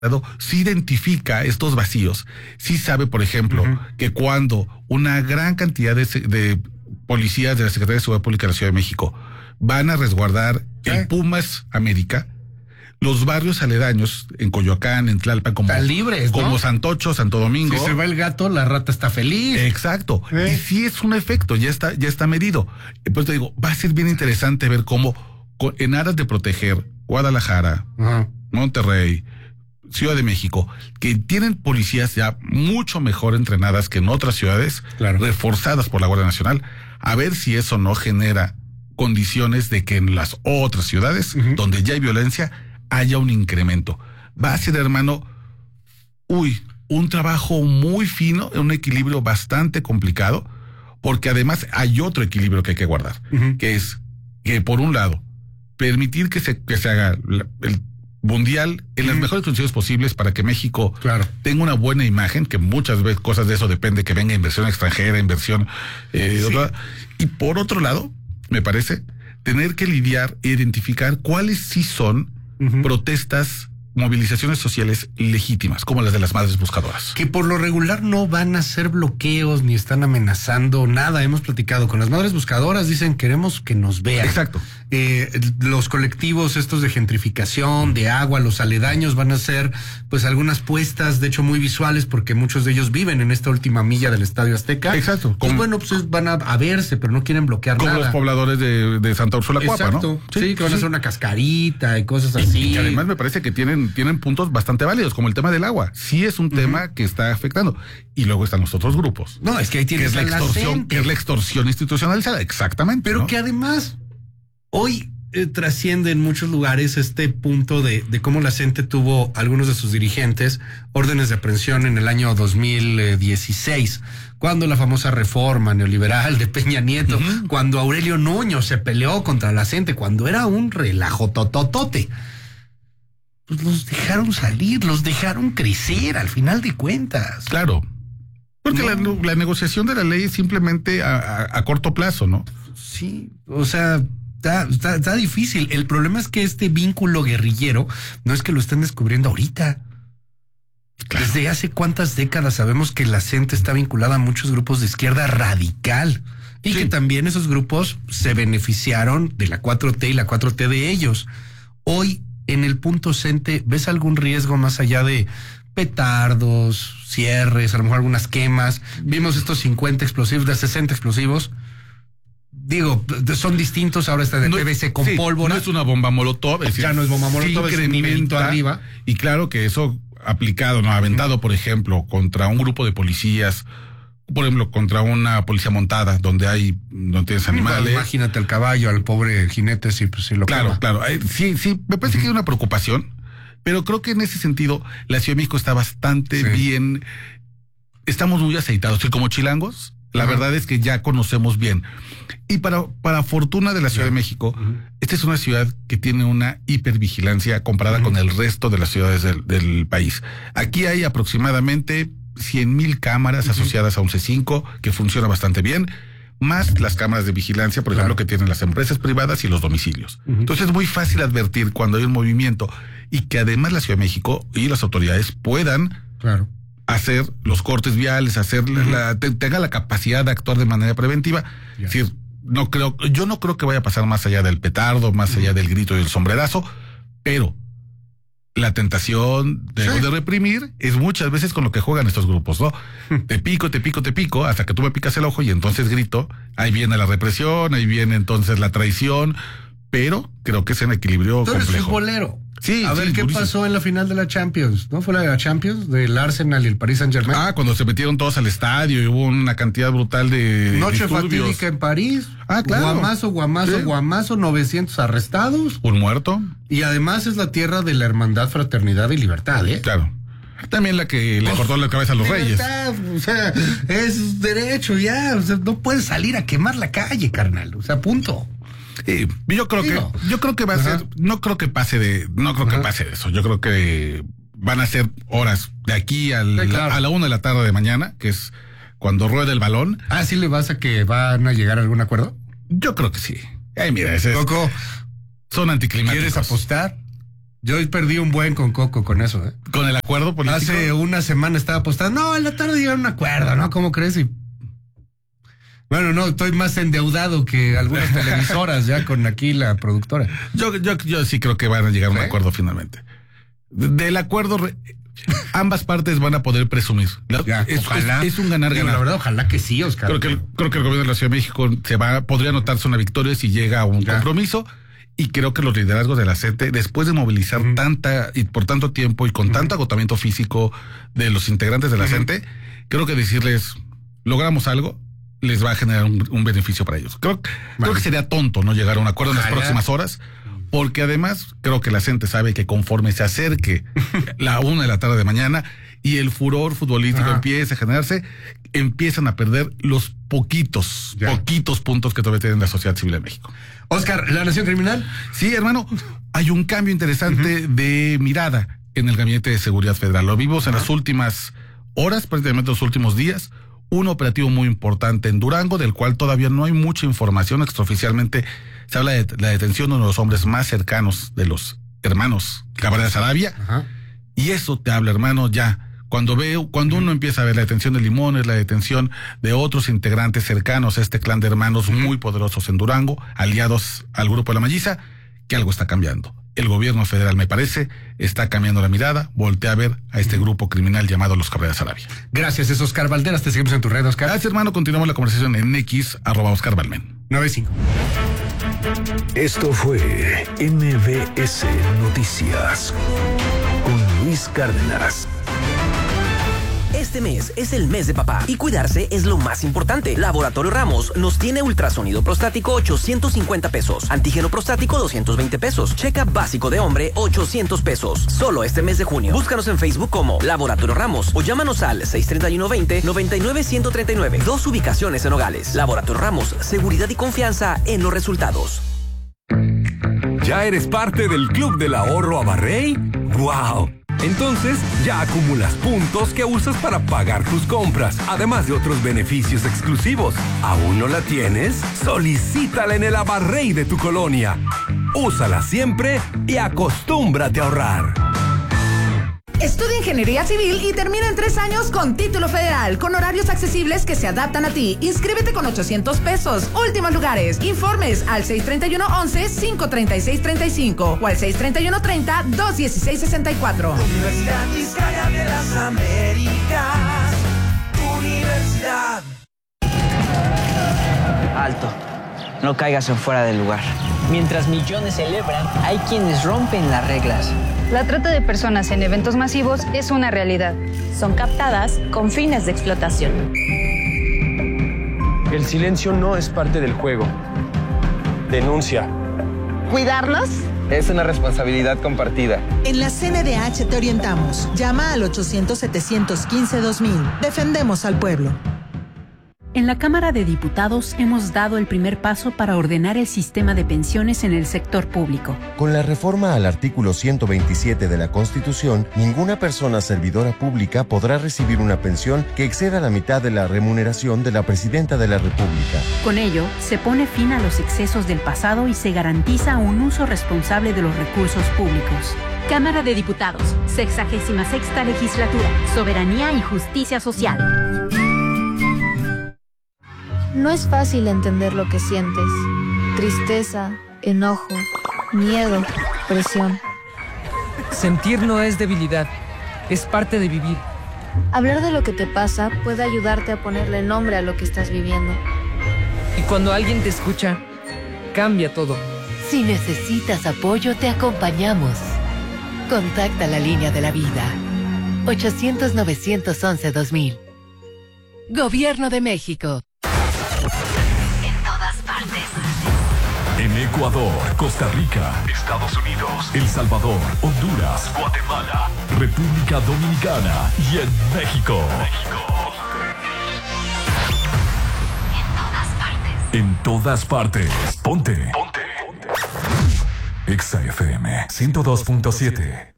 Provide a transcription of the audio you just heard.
sí identifica estos vacíos, sí sabe, por ejemplo, que cuando una gran cantidad de policías de la Secretaría de Seguridad Pública de la Ciudad de México van a resguardar el Pumas América, los barrios aledaños en Coyoacán, en Tlalpan, como, están libres, ¿no? Como Santocho, Santo Domingo. Si se va el gato, la rata está feliz. Exacto. Y sí es un efecto, ya está medido. Pues te digo, va a ser bien interesante ver cómo, en aras de proteger Guadalajara, Monterrey, Ciudad de México, que tienen policías ya mucho mejor entrenadas que en otras ciudades, reforzadas por la Guardia Nacional, a ver si eso no genera condiciones de que en las otras ciudades, donde ya hay violencia, haya un incremento. Va a ser, hermano, un trabajo muy fino, un equilibrio bastante complicado, porque además hay otro equilibrio que hay que guardar, que es que, por un lado, permitir que se haga el mundial en las mejores condiciones posibles para que México tenga una buena imagen, que muchas veces cosas de eso depende, que venga inversión extranjera, inversión otra. Y por otro lado, me parece, tener que lidiar e identificar cuáles sí son protestas, movilizaciones sociales legítimas, como las de las madres buscadoras. Que por lo regular no van a hacer bloqueos ni están amenazando nada. Hemos platicado con las madres buscadoras, dicen queremos que nos vean. Exacto. Los colectivos estos de gentrificación, de agua, los aledaños van a hacer pues algunas puestas, de hecho muy visuales, porque muchos de ellos viven en esta última milla del Estadio Azteca. Exacto. Pues bueno, pues van a verse, pero no quieren bloquear nada. Como los pobladores de Santa Úrsula Cuapa, ¿no? Sí, que van a hacer una cascarita y cosas así. Y además me parece que tienen puntos bastante válidos, como el tema del agua. Sí es un tema que está afectando. Y luego están los otros grupos. No, es que ahí tienes que es la extorsión institucionalizada, exactamente. Pero que además hoy trasciende en muchos lugares este punto de cómo la gente tuvo, algunos de sus dirigentes, órdenes de aprehensión en el año 2016, cuando la famosa reforma neoliberal de Peña Nieto, cuando Aurelio Nuño se peleó contra la gente, cuando era un relajo tototote. Pues los dejaron salir, los dejaron crecer al final de cuentas. Claro. Porque la negociación de la ley es simplemente a corto plazo, ¿no? Sí, o sea, está difícil. El problema es que este vínculo guerrillero no es que lo estén descubriendo ahorita. Claro. Desde hace cuántas décadas sabemos que la gente está vinculada a muchos grupos de izquierda radical y que también esos grupos se beneficiaron de la 4T y la 4T de ellos. Hoy, en el punto CENTE, ¿ves algún riesgo más allá de petardos, cierres, a lo mejor algunas quemas? Vimos estos 50 explosivos, de 60 explosivos. Digo, son distintos, ahora está de PVC con pólvora. No es una bomba molotov. Ya no es bomba molotov, es un nivelito arriba. Y claro que eso aplicado, aventado, por ejemplo, contra un grupo de policías, por ejemplo, contra una policía montada, donde tienes animales. Bueno, imagínate al caballo, al pobre jinete, si lo Claro, claro. Sí, me parece que hay una preocupación, pero creo que en ese sentido la Ciudad de México está bastante bien. Estamos muy aceitados, y como chilangos, la verdad es que ya conocemos bien. Y para fortuna de la Ciudad de México, esta es una ciudad que tiene una hipervigilancia comparada con el resto de las ciudades del país. Aquí hay aproximadamente 100,000 cámaras asociadas a un C5 que funciona bastante bien, más las cámaras de vigilancia, por ejemplo, que tienen las empresas privadas y los domicilios. Entonces es muy fácil advertir cuando hay un movimiento y que además la Ciudad de México y las autoridades puedan hacer los cortes viales, tenga la capacidad de actuar de manera preventiva. Es decir, yo no creo que vaya a pasar más allá del petardo, más allá del grito y el sombrerazo, pero la tentación de reprimir es muchas veces con lo que juegan estos grupos, ¿no? Te pico, hasta que tú me picas el ojo y entonces grito. Ahí viene la represión, ahí viene entonces la traición, pero creo que es un equilibrio complejo. Tú eres futbolero. Sí, a ver qué durísimo. pasó en la final de la Champions, ¿no? Fue la de la Champions, del Arsenal y el Paris Saint-Germain. Cuando se metieron todos al estadio y hubo una cantidad brutal de noche disturbios. fatídica en París. Claro. Guamazo, 900 arrestados. Un muerto. Y además es la tierra de la hermandad, fraternidad y libertad, ¿eh? Claro. También la que le cortó la cabeza a los reyes. O sea, es derecho ya. O sea, no puedes salir a quemar la calle, carnal. O sea, punto. Yo creo que va a ser, no creo que pase de eso. Yo creo que van a ser horas de aquí a la 1 de la tarde de mañana, que es cuando rueda el balón. ¿Sí le vas a que van a llegar a algún acuerdo? Yo creo que sí. Mira, Coco, son anticlimáticos. ¿quieres apostar? Yo perdí un buen con Coco con eso, ¿eh? Con el acuerdo político. Hace una semana estaba apostando, no, en la tarde llega un acuerdo, ¿no? ¿Cómo crees? Y... Bueno, no, estoy más endeudado que algunas televisoras ya con aquí la productora. Yo sí creo que van a llegar a un acuerdo finalmente. Del acuerdo, ambas partes van a poder presumir. Ojalá. Es un ganar-ganar. La verdad, ojalá que sí, Oscar. Creo que el gobierno de la Ciudad de México podría anotarse una victoria si llega a un compromiso. Y creo que los liderazgos de la CENTE, después de movilizar por tanto tiempo y con tanto agotamiento físico de los integrantes de la CENTE, creo que decirles, logramos algo, les va a generar un beneficio para ellos. Creo que sería tonto no llegar a un acuerdo en las próximas horas, porque además creo que la CENTE sabe que conforme se acerque la 1 de la tarde de mañana y el furor futbolístico empieza a generarse, empiezan a perder los poquitos puntos que todavía tiene la sociedad civil de México. Oscar, ¿la nación criminal? Sí, hermano, hay un cambio interesante de mirada en el Gabinete de Seguridad Federal. Lo vimos en las últimas horas, prácticamente los últimos días, un operativo muy importante en Durango, del cual todavía no hay mucha información. Extraoficialmente se habla de la detención de uno de los hombres más cercanos de los hermanos Cabrera Sarabia. Y eso te habla, hermano, ya. Cuando uno empieza a ver la detención de Limones, la detención de otros integrantes cercanos a este clan de hermanos muy poderosos en Durango, aliados al Grupo de la Malliza, que algo está cambiando. El gobierno federal, me parece, está cambiando la mirada, voltea a ver a este grupo criminal llamado los Cabrera Sarabia. Gracias, es Oscar Valderas, te seguimos en tu red, Oscar. Gracias, hermano, continuamos la conversación en X, @Oscar Valmen. 95. Esto fue MBS Noticias con Luis Cárdenas. Este mes es el mes de papá y cuidarse es lo más importante. Laboratorio Ramos nos tiene ultrasonido prostático 850 pesos, antígeno prostático 220 pesos, check-up básico de hombre 800 pesos. Solo este mes de junio. Búscanos en Facebook como Laboratorio Ramos o llámanos al 631-20-99-139. 2 ubicaciones en Nogales. Laboratorio Ramos, seguridad y confianza en los resultados. ¿Ya eres parte del Club del Ahorro Abarrey? ¡Wow! Entonces, ya acumulas puntos que usas para pagar tus compras, además de otros beneficios exclusivos. ¿Aún no la tienes? Solicítala en el Abarrey de tu colonia. Úsala siempre y acostúmbrate a ahorrar. Estudia Ingeniería Civil y termina en 3 años con título federal, con horarios accesibles que se adaptan a ti. Inscríbete con 800 pesos. Últimos lugares. Informes al 631-11-536-35 o al 631-30-216-64. Universidad Vizcaya de las Américas. Universidad. Alto. No caigas en fuera del lugar. Mientras millones celebran, hay quienes rompen las reglas. La trata de personas en eventos masivos es una realidad. Son captadas con fines de explotación. El silencio no es parte del juego. Denuncia. ¿Cuidarnos? Es una responsabilidad compartida. En la CNDH te orientamos. Llama al 800-715-2000. Defendemos al pueblo. En la Cámara de Diputados hemos dado el primer paso para ordenar el sistema de pensiones en el sector público. Con la reforma al artículo 127 de la Constitución, ninguna persona servidora pública podrá recibir una pensión que exceda la mitad de la remuneración de la Presidenta de la República. Con ello, se pone fin a los excesos del pasado y se garantiza un uso responsable de los recursos públicos. Cámara de Diputados, 66ª Legislatura, Soberanía y Justicia Social. No es fácil entender lo que sientes. Tristeza, enojo, miedo, presión. Sentir no es debilidad, es parte de vivir. Hablar de lo que te pasa puede ayudarte a ponerle nombre a lo que estás viviendo. Y cuando alguien te escucha, cambia todo. Si necesitas apoyo, te acompañamos. Contacta la línea de la vida. 800-911-2000. Gobierno de México. En Ecuador, Costa Rica, Estados Unidos, El Salvador, Honduras, Guatemala, República Dominicana y en México. En todas partes. Ponte. Exa FM 102.7.